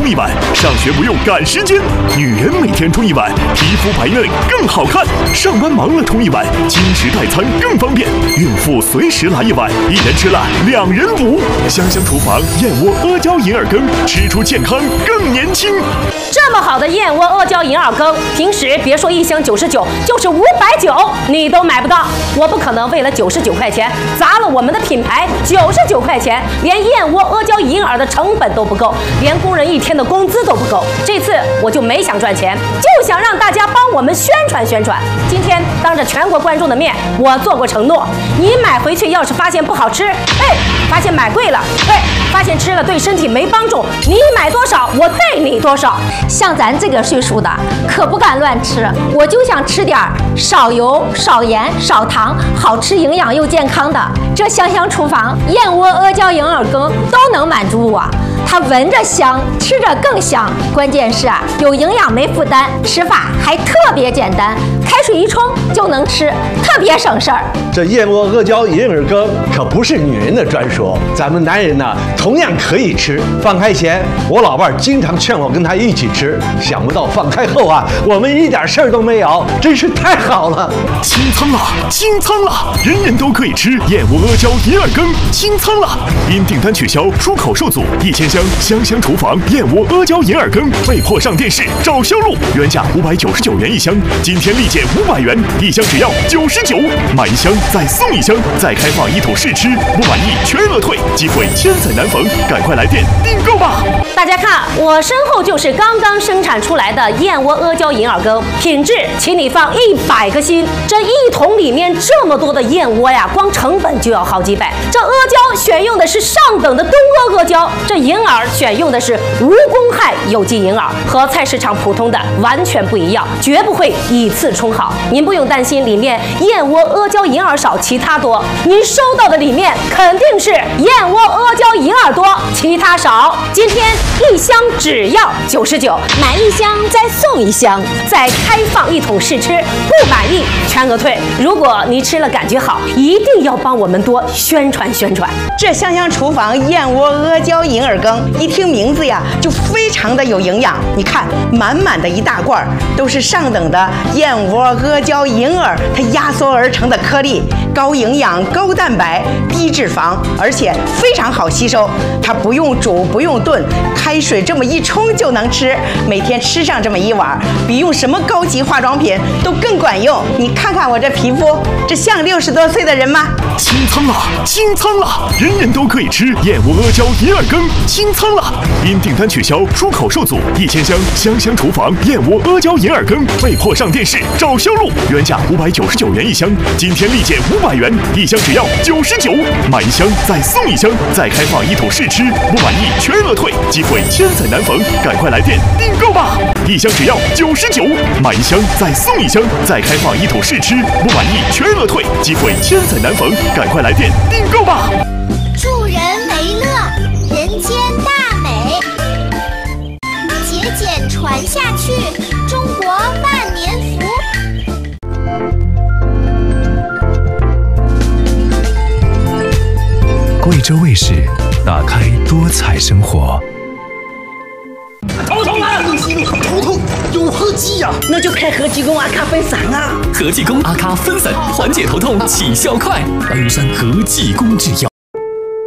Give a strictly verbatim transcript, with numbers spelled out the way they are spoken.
冲一碗，上学不用赶时间；女人每天冲一碗，皮肤白嫩更好看；上班忙了冲一碗，经时代餐更方便；孕妇随时来一碗，一人吃了两人补。香香厨房燕窝阿胶银耳羹，吃出健康更年轻。 这么好的燕窝阿胶银耳羹，平时别说一箱九十九，就是五百九你都买不到。我不可能为了九十九块钱砸了我们的品牌。九十九块钱，连燕窝阿胶银耳的成本都不够，连工人一天的工资都不够。这次我就没想赚钱，就想让大家帮我们宣传宣传。今天当着全国观众的面，我做过承诺，你买回去要是发现不好吃，哎，发现买贵了，哎，发现吃了对身体没帮助，你买多少我对你多少。 像咱这个岁数的，可不敢乱吃。我就想吃点少油、少盐、少糖，好吃、营养又健康的。这香香厨房燕窝阿胶银耳羹都能满足我。它闻着香，吃着更香，关键是啊，有营养没负担，吃法还特别简单，开水一冲就能吃，特别省事儿。 这燕窝阿胶银耳羹可不是女人的专属，咱们男人呢同样可以吃。放开前，我老伴儿经常劝我跟他一起吃，想不到放开后啊，我们一点事儿都没有，真是太好了。 清仓了，清仓了，人人都可以吃燕窝阿胶银耳羹，清仓了！因订单取消，出口受阻，一千箱香香厨房燕窝阿胶银耳羹被迫上电视找销路，原价五百九十九元一箱，今天立减五百元，一箱只要九十九，买一箱再送一箱，再开放一土试吃，不满意全额退，机会千载难逢，赶快来电订购吧！ 大家看，我身后就是刚刚生产出来的燕窝阿胶银耳羹，品质请你放一百个心。这一桶里面这么多的燕窝呀，光成本就要好几百。这阿胶选用的是上等的东阿阿胶，这银耳选用的是无公害有机银耳，和菜市场普通的完全不一样，绝不会以次充好。您不用担心里面燕窝阿胶银耳少，其他多。您收到的里面肯定是燕窝阿胶银耳多，其他少。今天一箱只要九十九，买一箱再送一箱，再开放一桶试吃，不满意全额退。如果你吃了感觉好，一定要帮我们多宣传宣传。 这香香厨房燕窝阿胶银耳羹，一听名字呀就非常的有营养。你看，满满的一大罐都是上等的燕窝阿胶银耳，它压缩而成的颗粒，高营养、高蛋白、低脂肪，而且非常好吸收。它不用煮，不用炖，开水这么一冲就能吃。每天吃上这么一碗，比用什么高级化妆品都更管用。你看看我这皮肤，这像六十多岁的人吗？ 清仓了，清仓了，人人都可以吃燕窝阿胶银耳羹，清仓了！因订单取消，出口受阻，一千箱香香厨房燕窝阿胶银耳羹被迫上电视找销路，原价五百九十九元一箱，今天立减五百元，一箱只要九十九，买一箱再送一箱，再开放一土试吃，不满意全额退，机会千载难逢，赶快来电订购吧！一箱只要九十九，买一箱再送一箱，再开放一土试吃，不满意全额退，机会千载难逢，赶快来电订购吧！ 助人为乐，人间大美，节俭传下去，中国万年福。 贵州卫视，打开多彩生活。 头痛啊！头痛有何急呀？那就开和济公阿卡分散啊！ 和济公阿卡分散，缓解头痛，起效快。白云山和济公制药。